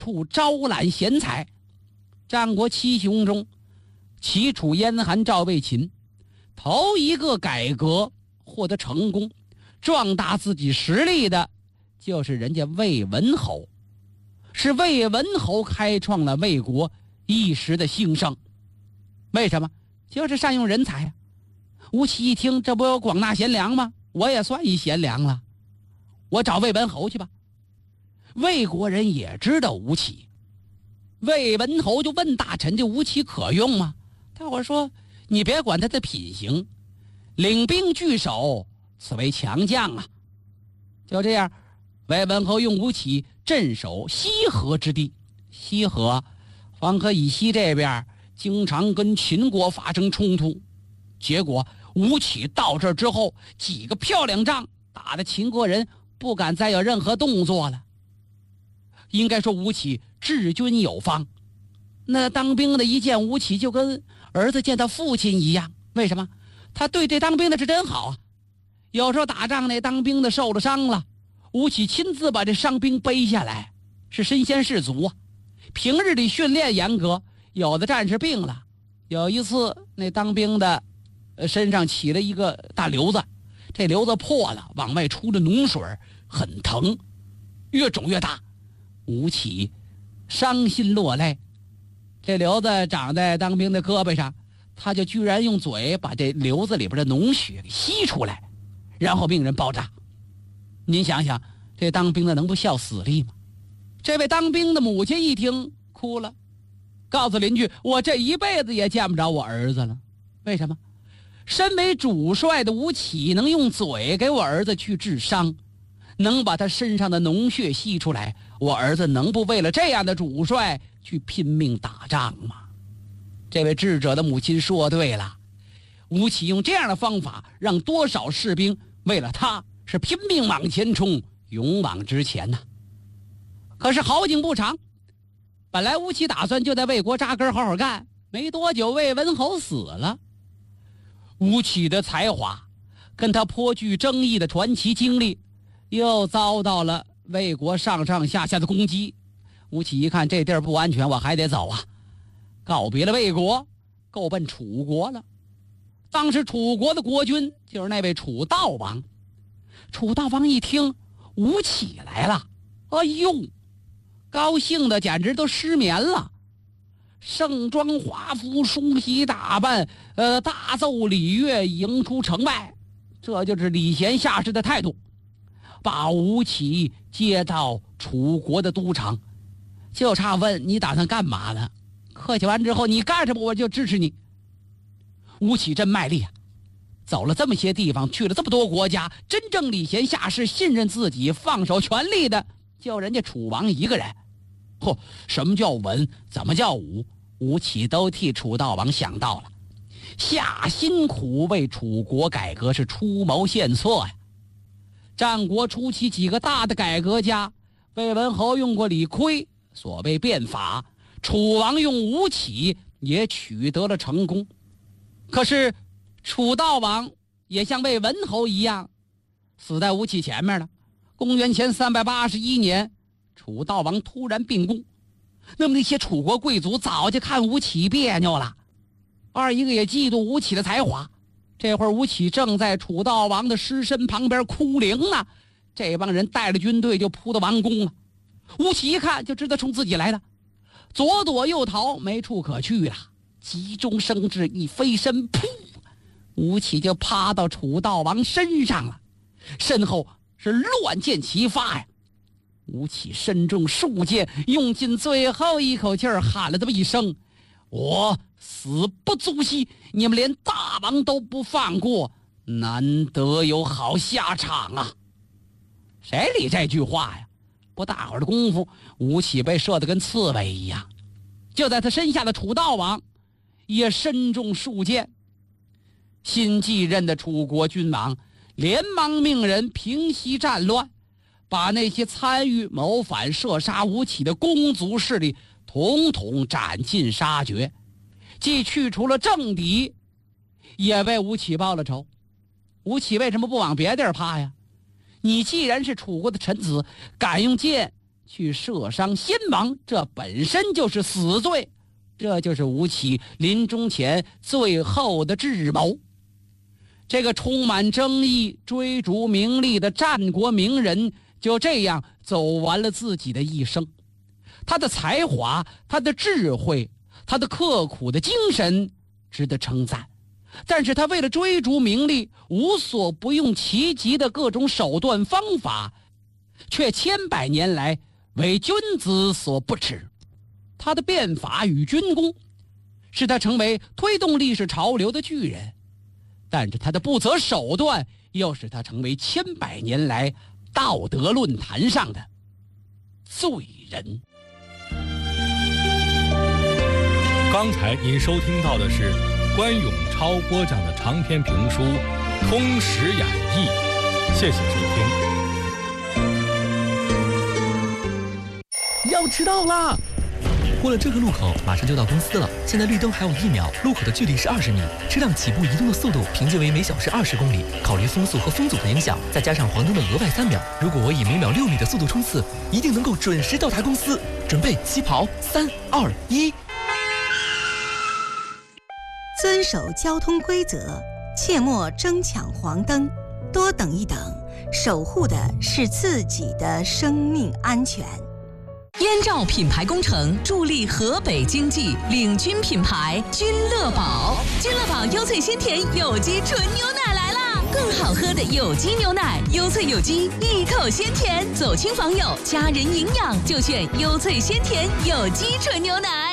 处招揽贤才。战国七雄中，齐楚燕韩赵魏秦，头一个改革获得成功，壮大自己实力的，就是人家魏文侯。是魏文侯开创了魏国一时的兴盛。为什么？就是善用人才。吴起一听，这不有广纳贤良吗？我也算一贤良了，我找魏文侯去吧。魏国人也知道吴起，魏文侯就问大臣：这吴起可用吗？大伙说：你别管他的品行，领兵据守，此为强将啊。就这样，魏文侯用吴起镇守西河之地。西河，黄河以西这边经常跟秦国发生冲突，结果吴起到这之后，几个漂亮仗打得秦国人不敢再有任何动作了。应该说吴起治军有方，那当兵的一见吴起就跟儿子见到父亲一样。为什么？他对这当兵的是真好啊。有时候打仗那当兵的受了伤了，吴起亲自把这伤兵背下来，是身先士卒啊。平日里训练严格，有的战士病了，有一次那当兵的身上起了一个大瘤子，这瘤子破了，往外出了脓水，很疼，越肿越大。吴起伤心落泪，这瘤子长在当兵的胳膊上，他就居然用嘴把这瘤子里边的脓血给吸出来，然后命人包扎。您想想，这当兵的能不效死力吗？这位当兵的母亲一听哭了，告诉邻居：我这一辈子也见不着我儿子了。为什么？身为主帅的吴起能用嘴给我儿子去治伤，能把他身上的脓血吸出来，我儿子能不为了这样的主帅去拼命打仗吗？这位智者的母亲说对了，吴起用这样的方法，让多少士兵为了他是拼命往前冲，勇往直前呐。可是好景不长，本来吴起打算就在魏国扎根好好干，没多久魏文侯死了。吴起的才华跟他颇具争议的传奇经历又遭到了魏国上上下下的攻击。吴起一看这地儿不安全，我还得走啊，告别了魏国，够奔楚国了。当时楚国的国君就是那位楚悼王。楚悼王一听吴起来了，哎呦，高兴的简直都失眠了，盛装华服，梳洗打扮，大奏礼乐，迎出城外。这就是礼贤下士的态度，把吴起接到楚国的都城，就差问你打算干嘛呢？客气完之后，你干什么我就支持你。吴起真卖力啊，走了这么些地方，去了这么多国家，真正礼贤下士，信任自己，放手权力的就人家楚王一个人。嚯，什么叫文，怎么叫武，吴起都替楚悼王想到了，下辛苦为楚国改革，是出谋献策呀。战国初期几个大的改革家，魏文侯用过李悝，所谓变法，楚王用吴起也取得了成功。可是楚悼王也像魏文侯一样，死在吴起前面了。公元前381年，楚悼王突然病故。那么那些楚国贵族早就看吴起别扭了，二一个也嫉妒吴起的才华。这会儿吴起正在楚悼王的尸身旁边哭灵呢，这帮人带着军队就扑到王宫了。吴起一看就知道冲自己来的，左躲右逃，没处可去了，急中生智，一飞身，噗，吴起就趴到楚悼王身上了，身后是乱箭齐发呀。吴起身中数箭，用尽最后一口气儿，喊了这么一声：我死不足惜，你们连大王都不放过，难得有好下场啊。谁理这句话呀？不大会儿的功夫，吴起被射得跟刺猬一样。就在他身下的楚悼王也身中数箭。新继任的楚国君王连忙命人平息战乱，把那些参与谋反射杀吴起的公族势力统统斩尽杀绝，既去除了政敌，也为吴起报了仇。吴起为什么不往别地儿趴呀？你既然是楚国的臣子，敢用剑去射伤先王，这本身就是死罪。这就是吴起临终前最后的智谋。这个充满争议、追逐名利的战国名人，就这样走完了自己的一生。他的才华、他的智慧、他的刻苦的精神值得称赞，但是他为了追逐名利，无所不用其极的各种手段方法，却千百年来为君子所不齿。他的变法与军功，使他成为推动历史潮流的巨人，但是他的不择手段，又使他成为千百年来道德论坛上的罪人。 刚才您收听到的是关永超播讲的长篇评书《通史演义》，谢谢收听。 要迟到啦！过了这个路口，马上就到公司了。现在绿灯还有1秒，路口的距离是20米，车辆起步移动的速度平均为每小时20公里。考虑风速和风阻的影响，再加上黄灯的额外3秒，如果我以每秒6米的速度冲刺，一定能够准时到达公司。准备起跑，3、2、1。 遵守交通规则，切莫争抢黄灯，多等一等，守护的是自己的生命安全。 燕赵品牌工程助力河北经济，领军品牌君乐宝。君乐宝优萃鲜甜有机纯牛奶来啦！更好喝的有机牛奶，优萃有机，一口鲜甜，走亲访友，家人营养就选优萃鲜甜有机纯牛奶。